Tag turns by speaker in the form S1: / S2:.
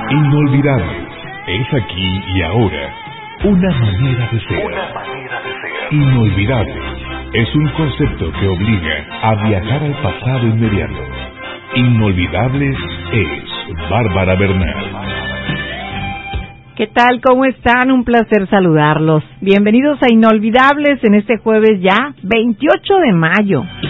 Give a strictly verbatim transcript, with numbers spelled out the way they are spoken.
S1: Inolvidable. Es aquí y ahora. Una manera de ser.
S2: Una manera de ser.
S1: Inolvidable. Es un concepto que obliga a viajar al pasado inmediato. Inolvidable es Bárbara Bernal.
S3: ¿Qué tal? ¿Cómo están? Un placer saludarlos. Bienvenidos a Inolvidables en este jueves ya, veintiocho de mayo.